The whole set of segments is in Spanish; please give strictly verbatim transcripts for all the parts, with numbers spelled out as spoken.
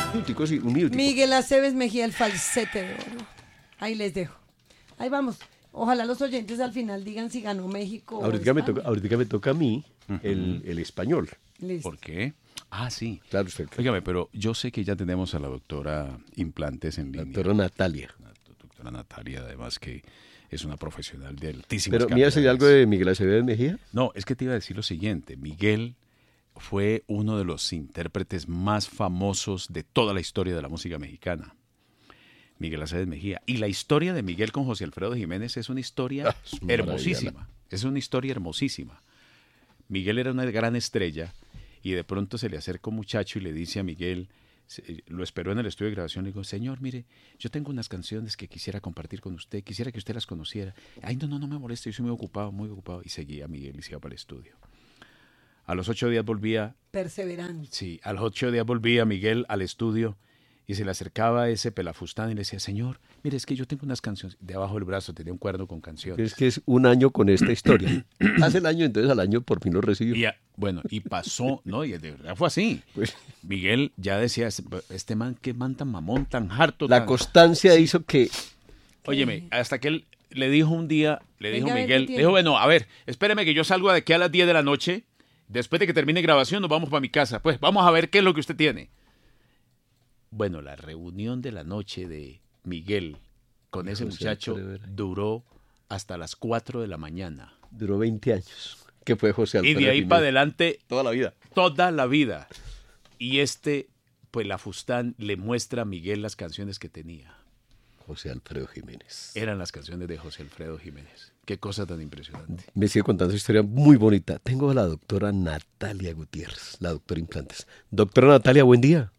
minutico, sí, un minutico. Miguel Aceves Mejía, el falsete de oro. Ahí les dejo. Ahí vamos. Ojalá los oyentes al final digan si ganó México Ahorita o me España. toca, ahorita me toca a mí el, el español. Listo. ¿Por qué? Ah, sí. Claro, usted. Óigame, pero yo sé que ya tenemos a la doctora Implantes en La línea. doctora Natalia. La doctora Natalia, además que es una profesional de altísimas Pero, ¿me iba a decir algo de Miguel Acevedo Mejía? No, es que te iba a decir lo siguiente. Miguel fue uno de los intérpretes más famosos de toda la historia de la música mexicana. Miguel Aceves Mejía. Y la historia de Miguel con José Alfredo Jiménez es una historia Ah, es una hermosísima. maravilla. Es una historia hermosísima. Miguel era una gran estrella y de pronto se le acerca un muchacho y le dice a Miguel, se- lo esperó en el estudio de grabación, le dijo, señor, mire, yo tengo unas canciones que quisiera compartir con usted, quisiera que usted las conociera. Ay, no, no, no me moleste, yo soy muy ocupado, muy ocupado. Y seguía Miguel y se iba para el estudio. A los ocho días volvía, Perseverante. sí, a los ocho días volvía Miguel al estudio y se le acercaba ese pelafustán y le decía, señor, mire, es que yo tengo unas canciones. Debajo del brazo tenía un cuerno con canciones. Es que es un año con esta historia. Hace el año, entonces al año por fin lo recibió. Y, a- bueno, y pasó, ¿no? Y de verdad fue así. Pues, Miguel ya decía, este man, qué man tan mamón, tan harto. la tan... constancia hizo que... Óyeme, hasta que él le dijo un día, le dijo Venga, a ver, Miguel, ¿qué le tiene? dijo, bueno, a ver, espéreme que yo salgo de aquí a las diez de la noche, después de que termine grabación nos vamos para mi casa, pues vamos a ver qué es lo que usted tiene. Bueno, la reunión de la noche de Miguel con Y ese José muchacho Alfredo. duró hasta las cuatro de la mañana. Duró veinte años. Que fue José Y Alfredo de ahí Jiménez. para adelante Toda la vida. toda la vida. Y este, pues la Fustán le muestra a Miguel las canciones que tenía. José Alfredo Jiménez. Eran las canciones de José Alfredo Jiménez. Qué cosa tan impresionante. Me sigue contando una historia muy bonita. Tengo a la doctora Natalia Gutiérrez, la doctora Implantes. Doctora Natalia, buen día.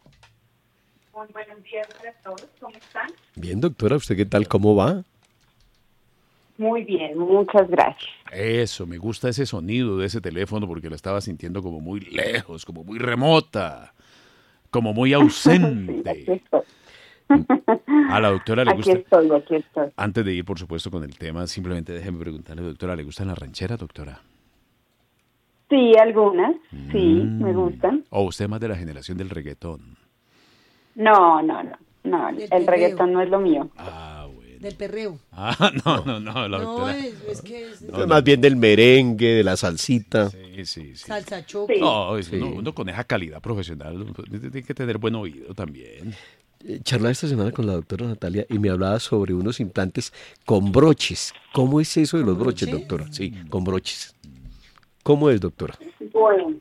Muy buenos días para todos, ¿cómo están? Bien, doctora, ¿usted qué tal? ¿Cómo va? Muy bien, muchas gracias. Eso, me gusta ese sonido de ese teléfono porque lo estaba sintiendo como muy lejos, como muy remota, como muy Sí, aquí ausente. estoy. A la doctora le Aquí gusta... estoy, aquí estoy. Antes de ir, por supuesto, con el tema, simplemente déjeme preguntarle, doctora, ¿le gustan las rancheras, doctora? Sí, algunas, sí, Mm. me gustan. ¿O usted es más de la generación del reggaetón? No, no, no, no, Del el perreo. reggaetón no es lo mío. Ah, bueno. Del perreo. Ah, no, no, no, la No, doctora... es, es que es No, no. Más bien del merengue, de la salsita. Sí, sí, sí. salsa choco. Sí. No, es- Sí. uno, uno con esa calidad profesional tiene que tener buen oído también. Eh, Charlaba esta semana con la doctora Natalia y me hablaba sobre unos implantes con broches. ¿Cómo es eso de los ¿Con broches, broches? doctora? Sí, con broches. ¿Cómo es, doctora? Bueno,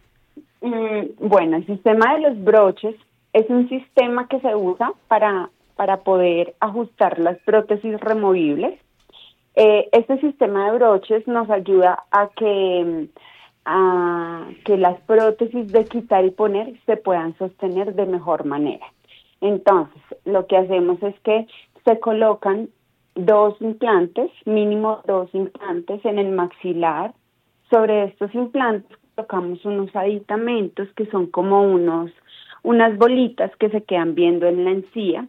mm, bueno, el sistema de los broches es un sistema que se usa para, para poder ajustar las prótesis removibles. Eh, este sistema de broches nos ayuda a que, mm, a que las prótesis de quitar y poner se puedan sostener de mejor manera. Entonces, lo que hacemos es que se colocan dos implantes, mínimo dos implantes en el maxilar. Sobre estos implantes colocamos unos aditamentos que son como unos, unas bolitas que se quedan viendo en la encía,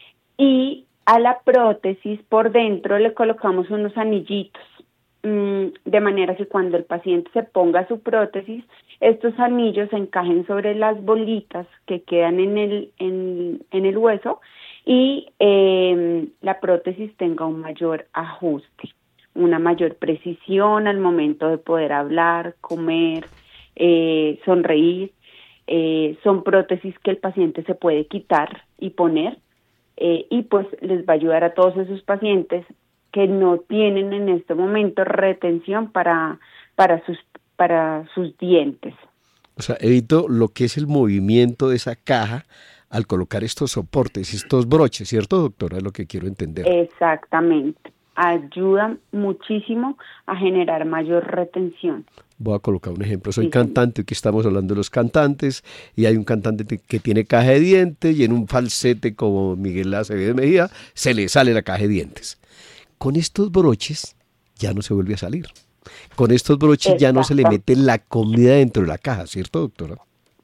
y a la prótesis por dentro le colocamos unos anillitos, mmm, de manera que cuando el paciente se ponga su prótesis, estos anillos se encajen sobre las bolitas que quedan en el, en, en el hueso y eh, la prótesis tenga un mayor ajuste, una mayor precisión al momento de poder hablar, comer, eh, sonreír. Eh, son prótesis que el paciente se puede quitar y poner, eh, y pues les va a ayudar a todos esos pacientes que no tienen en este momento retención para, para, sus, para sus dientes. O sea, evito lo que es el movimiento de esa caja al colocar estos soportes, estos broches, ¿cierto, doctora? Es lo que quiero entender. Exactamente. Ayuda muchísimo a generar mayor retención. Voy a colocar un ejemplo. Soy Sí. cantante, aquí estamos hablando de los cantantes, y hay un cantante te- que tiene caja de dientes, y en un falsete como Miguel Acevedo Mejía, se le sale la caja de dientes. Con estos broches ya no se vuelve a salir. Con estos broches ya no se le Exacto. mete la comida dentro de la caja, ¿cierto, doctora?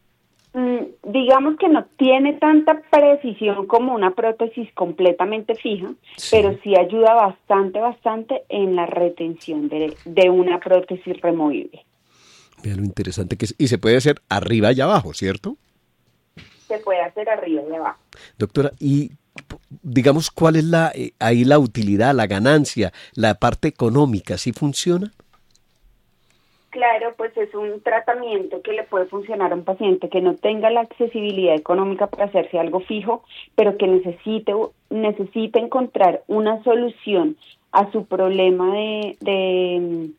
Mm, digamos que no tiene tanta precisión como una prótesis completamente fija, Sí. pero sí ayuda bastante, bastante en la retención de, de una prótesis removible. Vea lo interesante que es. Y se puede hacer arriba y abajo, ¿cierto? se puede hacer arriba y abajo. Doctora, y digamos, ¿cuál es la eh, ahí la utilidad, la ganancia, la parte económica? ¿Sí funciona? Claro, pues es un tratamiento que le puede funcionar a un paciente que no tenga la accesibilidad económica para hacerse algo fijo, pero que necesite, necesite encontrar una solución a su problema de... de,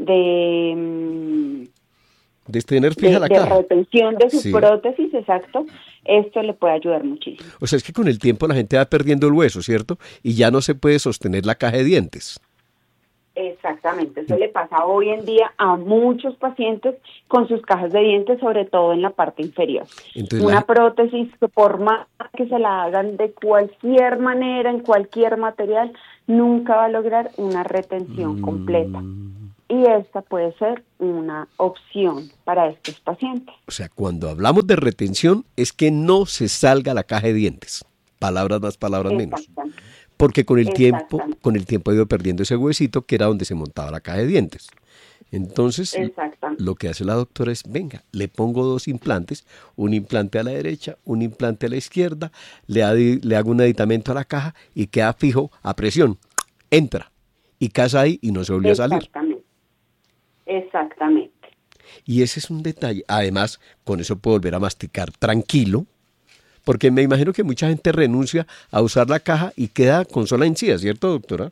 de de tener fija de, la de caja. retención de su Sí. prótesis, exacto, esto le puede ayudar muchísimo. O sea, es que con el tiempo la gente va perdiendo el hueso, ¿cierto? Y ya no se puede sostener la caja de dientes. Exactamente, eso le pasa hoy en día a muchos pacientes con sus cajas de dientes, sobre todo en la parte inferior. Entonces, Una la- prótesis que por más que se la hagan de cualquier manera, en cualquier material, nunca va a lograr una retención completa. Y esta puede ser una opción para estos pacientes. O sea, cuando hablamos de retención es que no se salga la caja de dientes. Palabras más, palabras menos. Exactamente. Porque con el tiempo, Exactamente. con el tiempo ha ido perdiendo ese huesito que era donde se montaba la caja de dientes. Entonces, Exactamente. lo que hace la doctora es, venga, le pongo dos implantes, un implante a la derecha, un implante a la izquierda, le, adi- le hago un aditamento a la caja y queda fijo a presión. Entra y casa ahí y no se volvió a salir. Exactamente. Exactamente. Y ese es un detalle. Además, con eso puedo volver a masticar tranquilo, porque me imagino que mucha gente renuncia a usar la caja y queda con sola encía, ¿cierto, doctora?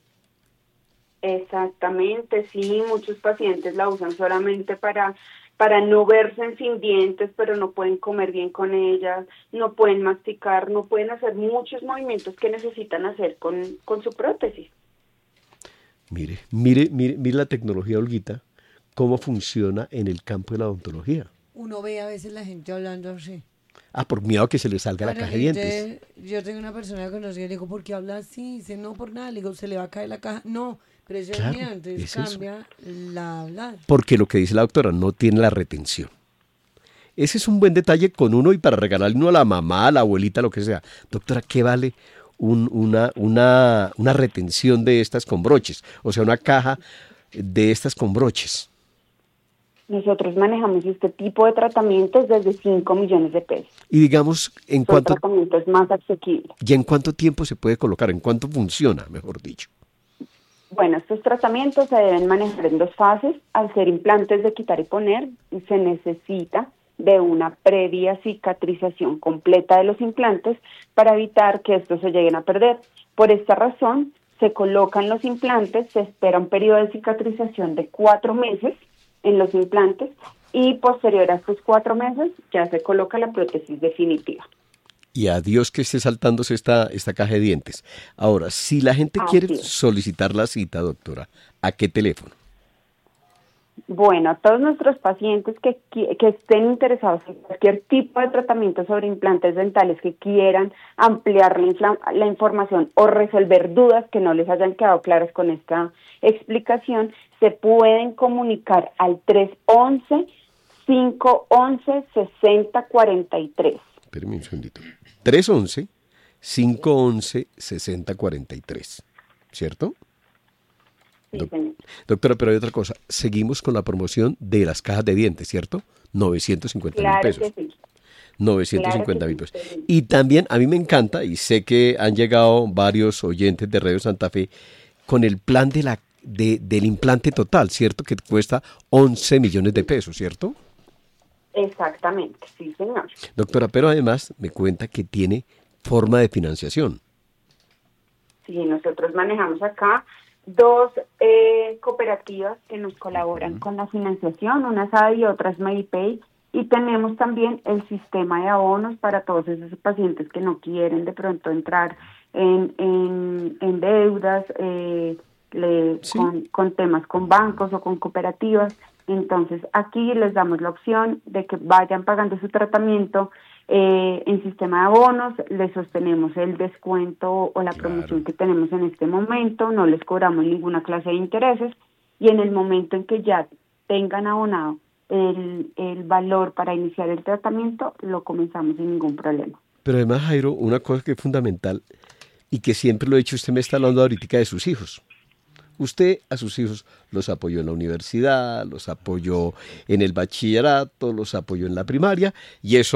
Exactamente, sí, muchos pacientes la usan solamente para, para no verse sin dientes, pero no pueden comer bien con ellas, no pueden masticar, no pueden hacer muchos movimientos que necesitan hacer con, con su prótesis. Mire, mire, mire, mire la tecnología, Olguita, cómo funciona en el campo de la odontología. Uno ve a veces la gente hablando así. Ah, por miedo a que se le salga la Pero caja de yo- dientes. Yo tengo una persona que conocida y le digo, ¿por qué habla así? Dice, no, por nada. Le digo, ¿se le va a caer la caja? No, pero eso Claro, es miedo, entonces es eso. cambia la hablar. Porque lo que dice la doctora, no tiene la retención. Ese es un buen detalle con uno y para regalarle uno a la mamá, a la abuelita, lo que sea. Doctora, ¿qué vale un- una, una, una retención de estas con broches? O sea, una caja de estas con broches. Nosotros manejamos este tipo de tratamientos desde cinco millones de pesos. Y digamos, ¿en Son cuánto, tratamientos más asequibles. ¿y en cuánto tiempo se puede colocar? ¿En cuánto funciona, mejor dicho? Bueno, estos tratamientos se deben manejar en dos fases. Al ser implantes de quitar y poner, se necesita de una previa cicatrización completa de los implantes para evitar que estos se lleguen a perder. Por esta razón, se colocan los implantes, se espera un periodo de cicatrización de cuatro meses en los implantes y posterior a estos cuatro meses ya se coloca la prótesis definitiva. Y adiós que esté saltándose esta, esta caja de dientes. Ahora, si la gente Así quiere es. solicitar la cita, doctora, ¿a qué teléfono? Bueno, a todos nuestros pacientes que, qui- que estén interesados en cualquier tipo de tratamiento sobre implantes dentales, que quieran ampliar la, infla- la información o resolver dudas que no les hayan quedado claras con esta explicación, se pueden comunicar al tres once, cinco once, sesenta cuarenta y tres. Espéreme un segundito. tres once, cinco once, sesenta cuarenta y tres. ¿Cierto? Sí, Doc- señor. Doctora, pero hay otra cosa. Seguimos con la promoción de las cajas de dientes, ¿cierto? novecientos cincuenta mil Claro pesos. que sí. novecientos cincuenta mil Claro que pesos. sí. Y también a mí me encanta, y sé que han llegado varios oyentes de Radio Santa Fe, con el plan de la, de, del implante total, ¿cierto? Que cuesta once millones de pesos, ¿cierto? Exactamente, sí, señor. Doctora, pero además me cuenta que tiene forma de financiación. Sí, nosotros manejamos acá dos eh, cooperativas que nos colaboran con la financiación, una es A D y otra es Medipay, y tenemos también el sistema de abonos para todos esos pacientes que no quieren de pronto entrar en, en, en deudas, eh, le- Sí. con, con temas con bancos o con cooperativas. Entonces aquí les damos la opción de que vayan pagando su tratamiento eh, en sistema de abonos, les sostenemos el descuento o la Claro. promoción que tenemos en este momento, no les cobramos ninguna clase de intereses y en el momento en que ya tengan abonado el, el valor para iniciar el tratamiento, lo comenzamos sin ningún problema. Pero además, Jairo, una cosa que es fundamental y que siempre lo he dicho, usted me está hablando ahorita de sus hijos. Usted a sus hijos los apoyó en la universidad, los apoyó en el bachillerato, los apoyó en la primaria y eso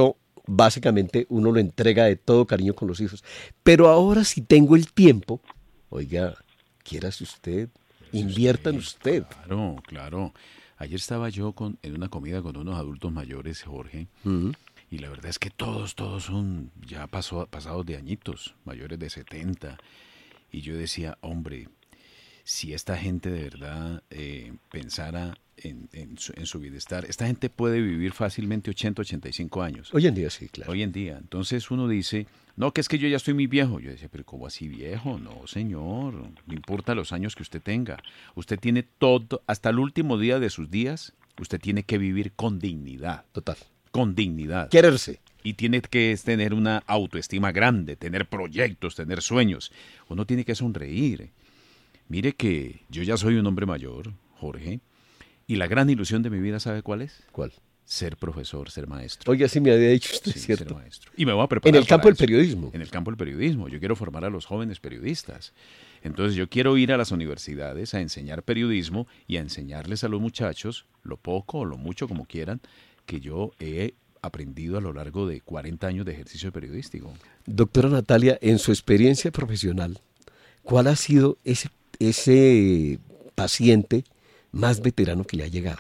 básicamente uno lo entrega de todo cariño con los hijos. Pero ahora si tengo el tiempo, oiga, quiérase usted, invierta en usted. Claro, claro. Ayer estaba yo con, en una comida con unos adultos mayores, Jorge, Uh-huh. y la verdad es que todos, todos son ya pasó, pasados de añitos, mayores de setenta. Y yo decía, hombre, si esta gente de verdad eh, pensara en, en, su, en su bienestar, esta gente puede vivir fácilmente ochenta, ochenta y cinco años. Hoy en día sí, claro. Hoy en día. Entonces uno dice, no, que es que yo ya estoy muy viejo. Yo decía, pero ¿cómo así viejo? No, señor, no importa los años que usted tenga. Usted tiene todo, hasta el último día de sus días, usted tiene que vivir con dignidad. Total. Con dignidad. Quererse. Y tiene que tener una autoestima grande, tener proyectos, tener sueños. Uno tiene que sonreír. Mire que yo ya soy un hombre mayor, Jorge, y la gran ilusión de mi vida, ¿sabe cuál es? ¿Cuál? Ser profesor, ser maestro. Oiga, sí me había dicho usted, Sí, ¿cierto? ser maestro. Y me voy a preparar En el campo para del eso. periodismo. En el campo del periodismo. Yo quiero formar a los jóvenes periodistas. Entonces yo quiero ir a las universidades a enseñar periodismo y a enseñarles a los muchachos, lo poco o lo mucho como quieran, que yo he aprendido a lo largo de cuarenta años de ejercicio periodístico. Doctora Natalia, en su experiencia profesional, ¿cuál ha sido ese, ese paciente más veterano que le ha llegado?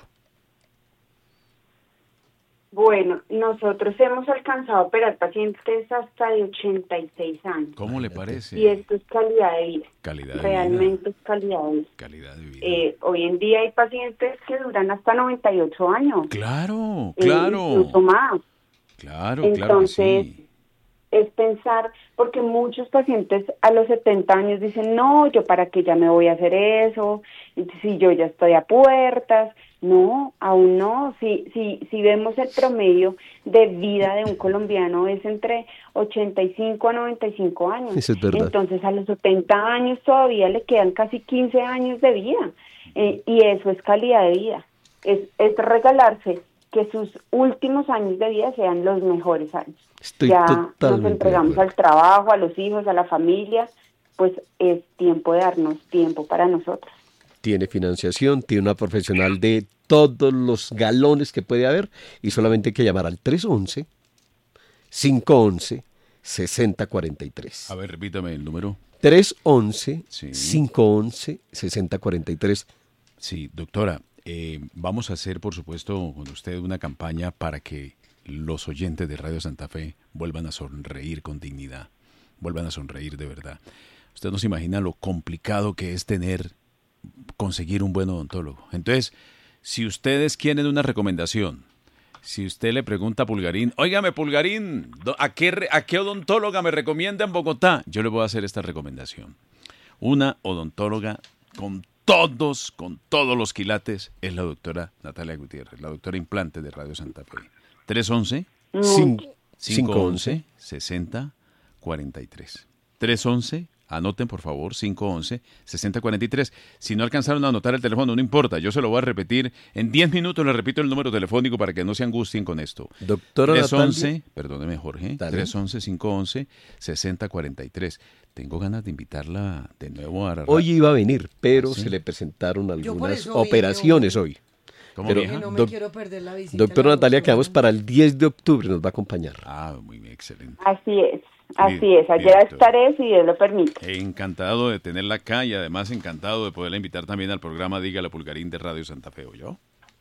Bueno, nosotros hemos alcanzado a operar pacientes hasta de ochenta y seis años. ¿Cómo le parece? Y esto es calidad de vida. Calidad de Realmente vida. es calidad de vida. Calidad de vida. Eh, hoy en día hay pacientes que duran hasta noventa y ocho años. Claro, eh, claro. Incluso más. Claro, claro que Entonces, sí. es pensar, porque muchos pacientes a los setenta años dicen, no, yo para qué ya me voy a hacer eso, si yo ya estoy a puertas. No, aún no. Si, si, si vemos el promedio de vida de un colombiano es entre ochenta y cinco a noventa y cinco años. Eso es verdad. Entonces a los setenta años todavía le quedan casi quince años de vida. Eh, y eso es calidad de vida. Es, es regalarse que sus últimos años de vida sean los mejores años. Estoy ya totalmente nos de entregamos acuerdo. al trabajo, a los hijos, a la familia, pues es tiempo de darnos tiempo para nosotros. Tiene financiación, tiene una profesional de todos los galones que puede haber y solamente hay que llamar al tres once, cinco once, sesenta cuarenta y tres. A ver, repítame el número. tres once, Sí. cinco once, sesenta cuarenta y tres. Sí, doctora, eh, vamos a hacer, por supuesto, con usted una campaña para que los oyentes de Radio Santa Fe vuelvan a sonreír con dignidad, vuelvan a sonreír de verdad. Usted no se imagina lo complicado que es tener, conseguir un buen odontólogo. Entonces, si ustedes quieren una recomendación, si usted le pregunta a Pulgarín, óigame Pulgarín, do- ¿a qué, re- ¿a qué odontóloga me recomienda en Bogotá? Yo le voy a hacer esta recomendación. Una odontóloga con todos, con todos los quilates, es la doctora Natalia Gutiérrez, la doctora implante de Radio Santa Fe. tres once, cinco once, sesenta cuarenta y tres. tres once, anoten por favor, cinco once, sesenta cuarenta y tres. Si no alcanzaron a anotar el teléfono, no importa, yo se lo voy a repetir. En diez minutos les repito el número telefónico para que no se angustien con esto. Doctora tres once, Natalia. perdóneme Jorge, Dale. tres once, cinco once, sesenta cuarenta y tres. Tengo ganas de invitarla de nuevo a... Hoy iba a venir, pero ¿Sí? se le presentaron por algunas eso vine operaciones hoy. hoy. ¿Cómo, pero- vieja? Que no me Doc- quiero perder la visita. Doctora la Natalia, doctora. quedamos para el diez de octubre, nos va a acompañar. Ah, muy bien, excelente. Así es, así Bien, es. Allá bien, doctora. estaré si Dios lo permite. Encantado de tenerla acá y además encantado de poderla invitar también al programa Dígale a Pulgarín de Radio Santa Fe, ¿oyó?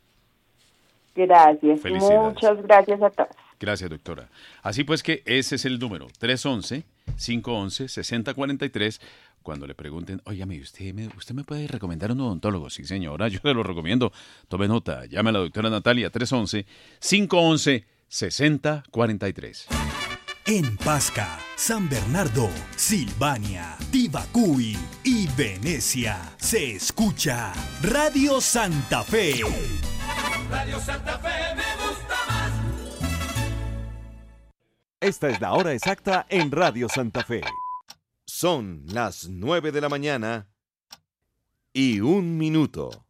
Gracias. Felicidades. Muchas gracias a todos. Gracias, doctora. Así pues que ese es el número, tres once, cinco once, sesenta cuarenta y tres. Cuando le pregunten, óigame, ¿usted me, ¿usted me puede recomendar un odontólogo? Sí, señora, yo se lo recomiendo. Tome nota, llame a la doctora Natalia, tres once, cinco once, sesenta cuarenta y tres. En Pasca, San Bernardo, Silvania, Tibacuy y Venecia se escucha Radio Santa Fe. Radio Santa Fe me gusta más. Esta es la hora exacta en Radio Santa Fe. Son las nueve de la mañana y un minuto.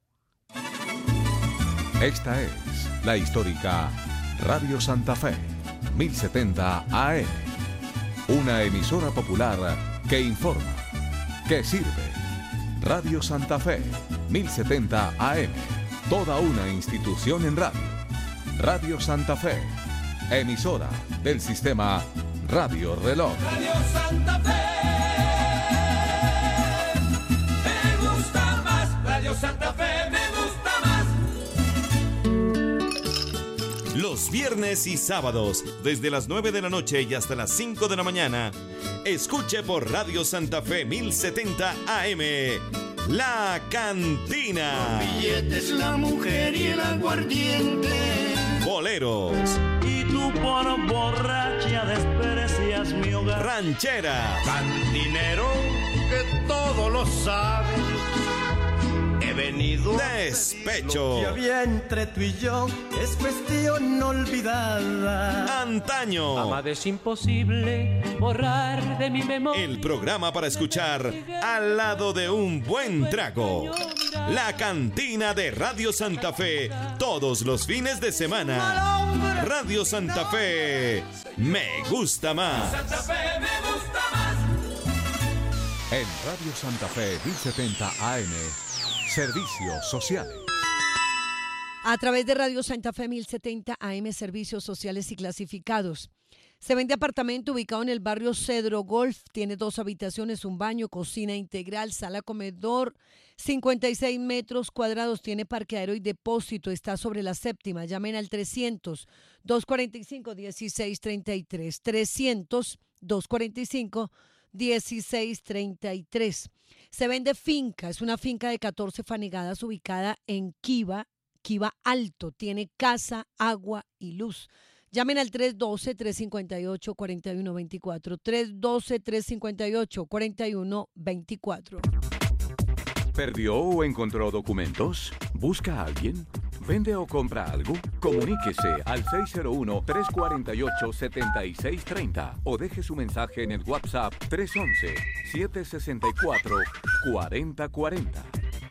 Esta es la histórica Radio Santa Fe, mil setenta A M. Una emisora popular que informa, que sirve. Radio Santa Fe, mil setenta A M. Toda una institución en radio. Radio Santa Fe, emisora del sistema Radio Reloj. Radio Santa Fe. Me gusta más. Radio Santa Fe me gusta más. Los viernes y sábados, desde las nueve de la noche y hasta las cinco de la mañana, escuche por Radio Santa Fe mil setenta A M, La Cantina. Billetes, la mujer y el aguardiente. Boleros. Y tú por borracha desprecias mi hogar. Rancheras. Cantinero que todo lo sabe. He venido Despecho. a que había entre tú y yo es cuestión olvidada. Antaño. Amada, es imposible borrar de mi memoria. El programa para escuchar al lado de un buen trago. La Cantina de Radio Santa Fe, todos los fines de semana. Radio Santa Fe, me gusta más. Santa Fe me gusta más. En Radio Santa Fe mil setenta A M, Servicios Sociales. A través de Radio Santa Fe mil setenta A M, Servicios Sociales y Clasificados. Se vende apartamento ubicado en el barrio Cedro Golf. Tiene dos habitaciones, un baño, cocina integral, sala comedor, cincuenta y seis metros cuadrados. Tiene parqueadero y depósito. Está sobre la séptima. Llamen al trescientos, doscientos cuarenta y cinco, dieciséis treinta y tres. trescientos, doscientos cuarenta y cinco, dieciséis treinta y tres. Se vende finca. Es una finca de catorce fanegadas ubicada en Quiva, Quiva Alto. Tiene casa, agua y luz. Llamen al tres uno dos, tres cinco ocho, cuatro uno dos cuatro, tres uno dos, tres cinco ocho, cuatro uno dos cuatro. ¿Perdió o encontró documentos? ¿Busca a alguien? ¿Vende o compra algo? Comuníquese al seis cero uno, tres cuatro ocho, siete seis tres cero o deje su mensaje en el WhatsApp tres uno uno, siete seis cuatro, cuatro cero cuatro cero.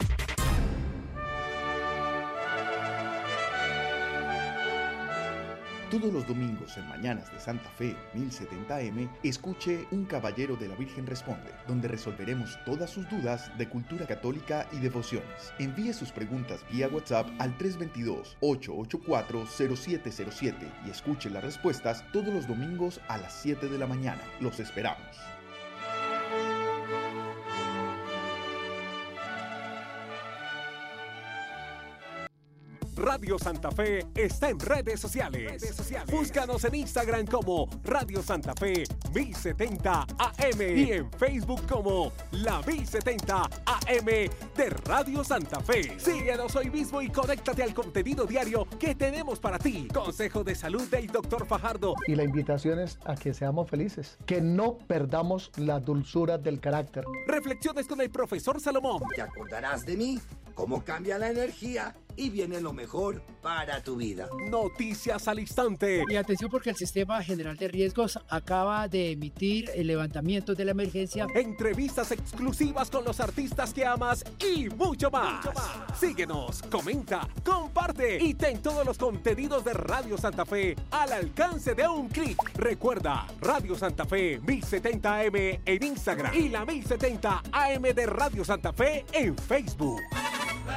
Todos los domingos en Mañanas de Santa Fe mil setenta A M, escuche Un Caballero de la Virgen Responde, donde resolveremos todas sus dudas de cultura católica y devociones. Envíe sus preguntas vía WhatsApp al tres dos dos, ocho ocho cuatro, cero siete cero siete y escuche las respuestas todos los domingos a las siete de la mañana. Los esperamos. Radio Santa Fe está en redes sociales. redes sociales. Búscanos en Instagram como Radio Santa Fe mil setenta A M y en Facebook como La mil setenta A M de Radio Santa Fe. Síguenos hoy mismo y conéctate al contenido diario que tenemos para ti. Consejo de salud del doctor Fajardo. Y la invitación es a que seamos felices, que no perdamos la dulzura del carácter. Reflexiones con el profesor Salomón. Te acordarás de mí, cómo cambia la energía y viene lo mejor para tu vida. Noticias al instante. Y atención porque el Sistema General de Riesgos acaba de emitir el levantamiento de la emergencia. Entrevistas exclusivas con los artistas que amas y mucho más. Mucho más. Síguenos, comenta, comparte y ten todos los contenidos de Radio Santa Fe al alcance de un clic. Recuerda, Radio Santa Fe mil setenta A M en Instagram y la mil setenta A M de Radio Santa Fe en Facebook.